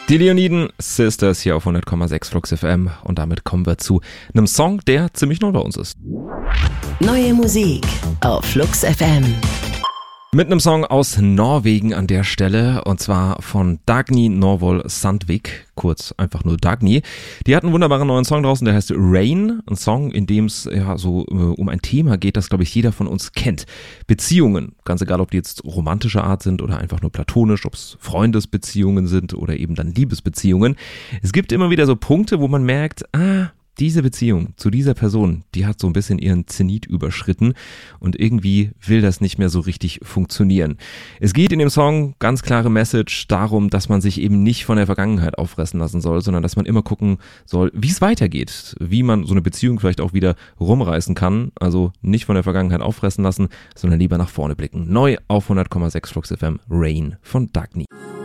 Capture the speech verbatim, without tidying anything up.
Die Leoniden Sisters hier auf hundert Komma sechs Flux F M und damit kommen wir zu einem Song, der ziemlich neu bei uns ist. Neue Musik auf Flux F M. Mit einem Song aus Norwegen an der Stelle und zwar von Dagny Norvoll Sandvik, kurz einfach nur Dagny. Die hat einen wunderbaren neuen Song draußen, der heißt Rain, ein Song, in dem es ja so äh, um ein Thema geht, das glaube ich jeder von uns kennt. Beziehungen, ganz egal ob die jetzt romantischer Art sind oder einfach nur platonisch, ob es Freundesbeziehungen sind oder eben dann Liebesbeziehungen. Es gibt immer wieder so Punkte, wo man merkt, ah, diese Beziehung zu dieser Person, die hat so ein bisschen ihren Zenit überschritten und irgendwie will das nicht mehr so richtig funktionieren. Es geht in dem Song, ganz klare Message, darum, dass man sich eben nicht von der Vergangenheit auffressen lassen soll, sondern dass man immer gucken soll, wie es weitergeht, wie man so eine Beziehung vielleicht auch wieder rumreißen kann. Also nicht von der Vergangenheit auffressen lassen, sondern lieber nach vorne blicken. Neu auf hundert Komma sechs Flux F M, Rain von Dagny.